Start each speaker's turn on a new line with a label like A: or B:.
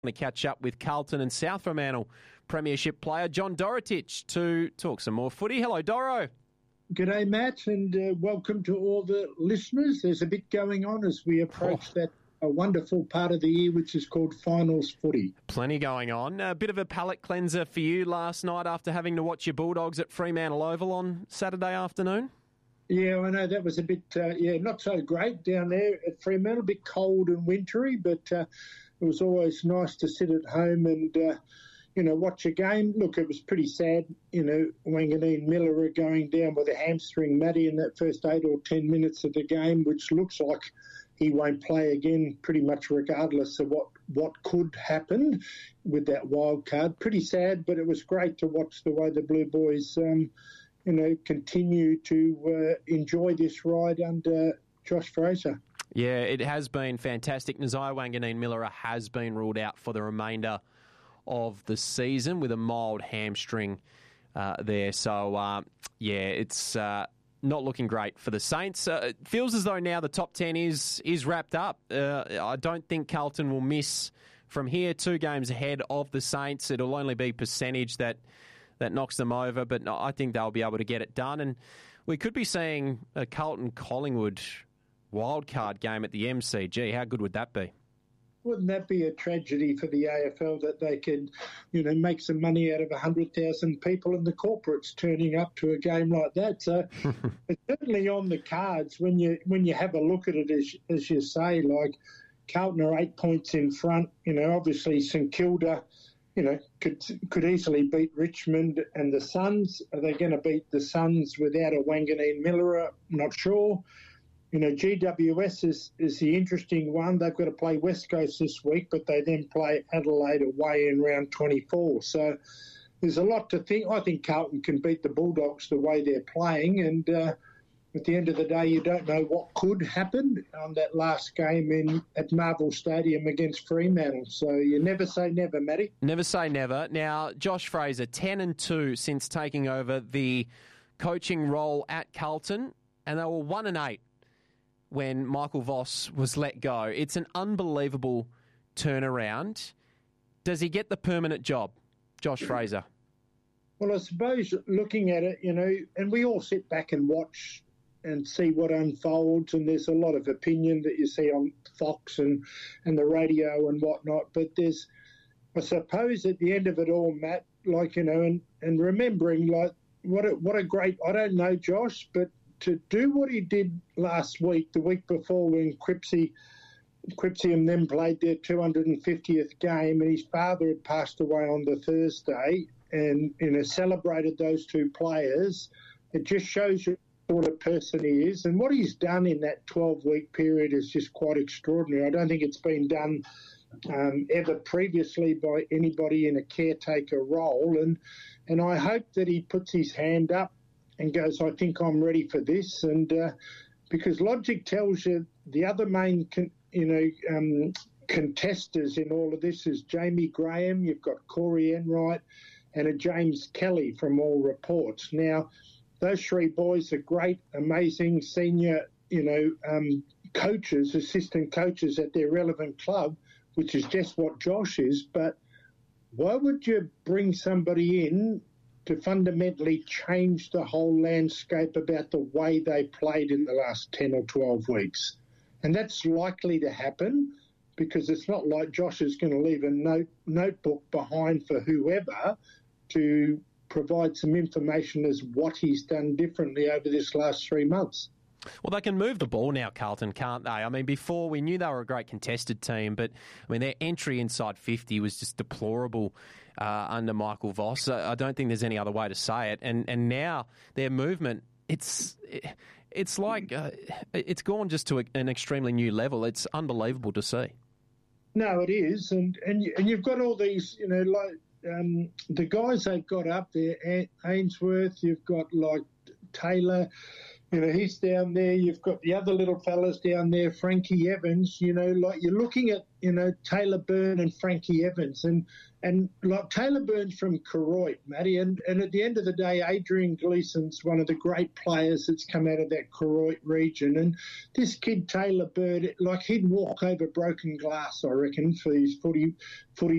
A: To catch up with Carlton and South Fremantle Premiership player John Dorotich to talk some more footy. Hello, Doro.
B: G'day, Matt, and welcome to all the listeners. There's a bit going on as we approach that wonderful part of the year, which is called finals footy.
A: Plenty going on. A bit of a palate cleanser for you last night after having to watch your Bulldogs at Fremantle Oval on Saturday afternoon.
B: Yeah, I know that was a bit, not so great down there at Fremantle. A bit cold and wintry, but it was always nice to sit at home and, watch a game. Look, it was pretty sad, Wanganeen Miller going down with a hamstring, Matty, in that first 8 or 10 minutes of the game, which looks like he won't play again pretty much regardless of what could happen with that wild card. Pretty sad, but it was great to watch the way the Blue Boys continue to enjoy this ride under Josh Fraser.
A: Yeah, it has been fantastic. Nasiah Wanganeen-Miller has been ruled out for the remainder of the season with a mild hamstring there. So, it's not looking great for the Saints. It feels as though now the top 10 is wrapped up. I don't think Carlton will miss from here, 2 games ahead of the Saints. It'll only be percentage that knocks them over, but I think they'll be able to get it done. And we could be seeing a Carlton-Collingwood wildcard game at the MCG. How good would that be?
B: Wouldn't that be a tragedy for the AFL that they could, make some money out of 100,000 people and the corporates turning up to a game like that? So it's certainly on the cards when you have a look at it, as you say, like Carlton are 8 points in front. Obviously St Kilda, could easily beat Richmond and the Suns. Are they going to beat the Suns without a Wanganeen-Miller? Not sure. GWS is the interesting one. They've got to play West Coast this week, but they then play Adelaide away in round 24. So there's a lot to think. I think Carlton can beat the Bulldogs the way they're playing, and at the end of the day, you don't know what could happen on that last game at Marvel Stadium against Fremantle. So you never say never, Matty.
A: Never say never. Now, Josh Fraser, 10-2 since taking over the coaching role at Carlton, and they were 1-8 when Michael Voss was let go. It's an unbelievable turnaround. Does he get the permanent job, Josh Fraser?
B: Well, I suppose looking at it, and we all sit back and watch and see what unfolds, and there's a lot of opinion that you see on Fox and the radio and whatnot, but there's, I suppose, at the end of it all, Matt, and remembering, what a great, I don't know, Josh, but to do what he did last week, the week before when Cripsy and them played their 250th game, and his father had passed away on the Thursday, and celebrated those 2 players, it just shows you sort of person he is, and what he's done in that 12-week period is just quite extraordinary. I don't think it's been done ever previously by anybody in a caretaker role, and I hope that he puts his hand up and goes, I think I'm ready for this, and because logic tells you the other main contesters in all of this is Jamie Graham, you've got Corey Enright, and a James Kelly from all reports. Now, those 3 boys are great, amazing senior, coaches, assistant coaches at their relevant club, which is just what Josh is. But why would you bring somebody in to fundamentally change the whole landscape about the way they played in the last 10 or 12 weeks? And that's likely to happen because it's not like Josh is going to leave a notebook behind for whoever to provide some information as what he's done differently over this last 3 months.
A: Well, they can move the ball now, Carlton, can't they? I mean, before we knew they were a great contested team, but I mean their entry inside 50 was just deplorable under Michael Voss. I don't think there's any other way to say it. And now their movement, it's like it's gone just to an extremely new level. It's unbelievable to see.
B: No, it is, and you've got all these, the guys they've got up there, Ainsworth, you've got like Taylor, He's down there. You've got the other little fellas down there, Frankie Evans. Like you're looking at, Taylor Byrne and Frankie Evans, and like Taylor Byrne's from Koroit, Matty, and at the end of the day, Adrian Gleeson's one of the great players that's come out of that Koroit region, and this kid Taylor Byrne, like he'd walk over broken glass, I reckon, for his footy